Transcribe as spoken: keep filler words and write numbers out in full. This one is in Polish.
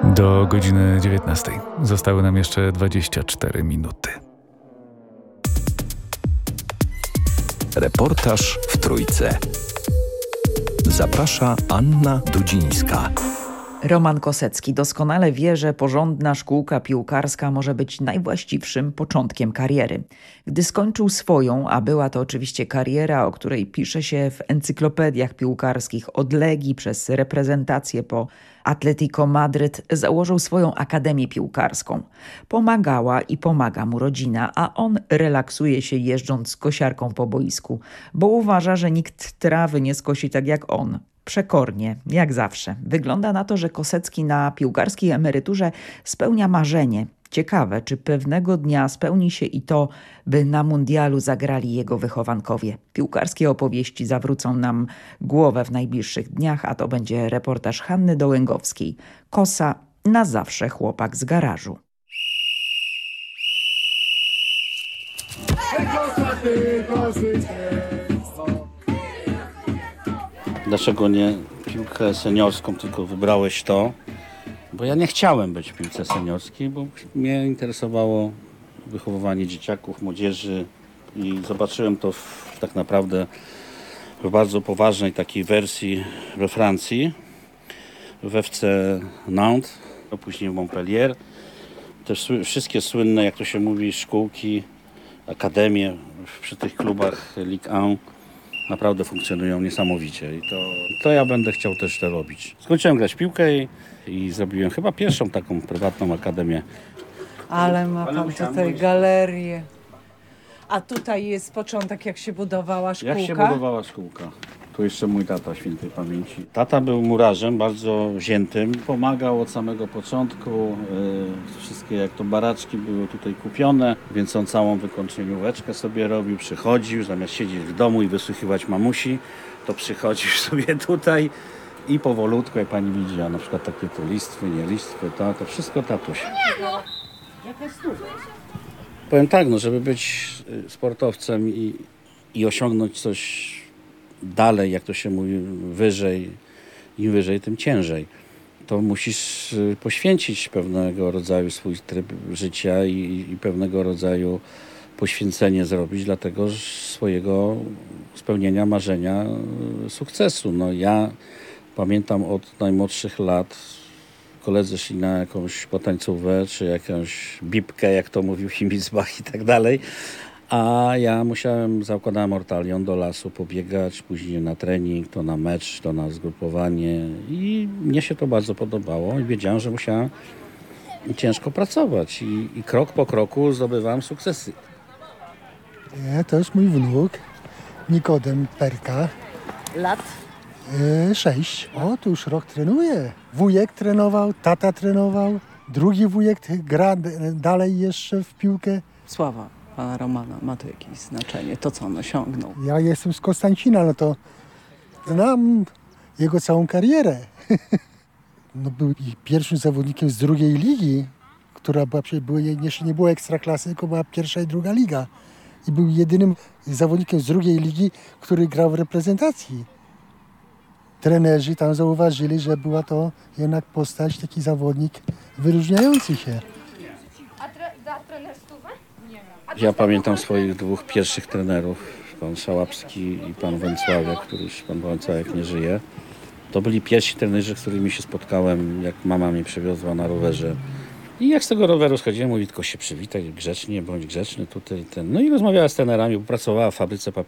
Do godziny dziewiętnastej zostały nam jeszcze dwadzieścia cztery minuty. Reportaż w Trójce. Zaprasza Anna Dudzińska. Roman Kosecki doskonale wie, że porządna szkółka piłkarska może być najwłaściwszym początkiem kariery. Gdy skończył swoją, a była to oczywiście kariera, o której pisze się w encyklopediach piłkarskich od Legii przez reprezentację po Atletico Madryt, założył swoją akademię piłkarską. Pomagała i pomaga mu rodzina, a on relaksuje się jeżdżąc kosiarką po boisku, bo uważa, że nikt trawy nie skosi tak jak on. Przekornie, jak zawsze. Wygląda na to, że Kosecki na piłkarskiej emeryturze spełnia marzenie. Ciekawe, czy pewnego dnia spełni się i to, by na mundialu zagrali jego wychowankowie. Piłkarskie opowieści zawrócą nam głowę w najbliższych dniach, a to będzie reportaż Hanny Dołęgowskiej. Kosa, na zawsze chłopak z garażu. Dlaczego nie piłkę seniorską, tylko wybrałeś to? Bo ja nie chciałem być w piłce seniorskiej, bo mnie interesowało wychowywanie dzieciaków, młodzieży i zobaczyłem to w, tak naprawdę w bardzo poważnej takiej wersji we Francji, w F C Nantes, a później w Montpellier. Też wszystkie słynne, jak to się mówi, szkółki, akademie przy tych klubach Ligue jeden naprawdę funkcjonują niesamowicie i to, to ja będę chciał też to robić. Skończyłem grać w piłkę i, i zrobiłem chyba pierwszą taką prywatną akademię. Ale ma pan tutaj galerię. A tutaj jest początek, jak się budowała szkółka. Jak się budowała szkółka? Tu jeszcze mój tata świętej pamięci. Tata był murarzem, bardzo wziętym. Pomagał od samego początku. Yy, wszystkie jak to baraczki były tutaj kupione, więc on całą wykończenióweczkę sobie robił. Przychodził, zamiast siedzieć w domu i wysłuchiwać mamusi, to przychodził sobie tutaj i powolutku, jak pani widzi, a na przykład takie tu listwy, nie listwy, to, to wszystko tatuś. Powiem tak, no, żeby być sportowcem i, i osiągnąć coś dalej, jak to się mówi, wyżej, im wyżej, tym ciężej. To musisz poświęcić pewnego rodzaju swój tryb życia i, i pewnego rodzaju poświęcenie zrobić dla tego swojego spełnienia marzenia, sukcesu. No ja pamiętam od najmłodszych lat, koledzy szli na jakąś potańcówę, czy jakąś bibkę, jak to mówił Himilsbach i tak dalej. A ja musiałem, zakładałem ortalion do lasu, pobiegać, później na trening, to na mecz, to na zgrupowanie i mnie się to bardzo podobało i wiedziałem, że musiałem ciężko pracować i, i krok po kroku zdobywałem sukcesy. Nie, to jest mój wnuk, Nikodem Perka. Lat? E, sześć. O, tu już rok trenuje. Wujek trenował, tata trenował, drugi wujek gra dalej jeszcze w piłkę. Sława pana Romana ma to jakieś znaczenie, to co on osiągnął. Ja jestem z Konstancina, no to znam jego całą karierę. No, był pierwszym zawodnikiem z drugiej ligi, która była, była, jeszcze nie była ekstraklasy, tylko była pierwsza i druga liga. I był jedynym zawodnikiem z drugiej ligi, który grał w reprezentacji. Trenerzy tam zauważyli, że była to jednak postać, taki zawodnik wyróżniający się. A tre- da trener stówę? Nie. Ja pamiętam swoich dwóch pierwszych trenerów, pan Szałapski i pan Węcławiak, który już pan Węcławiak nie żyje. To byli pierwsi trenerzy, z którymi się spotkałem, jak mama mnie przewiozła na rowerze. I jak z tego roweru schodziłem, mówi, tylko się przywitaj grzecznie, bądź grzeczny tutaj. Ten. No i rozmawiała z trenerami, bo pracowała w fabryce papierów.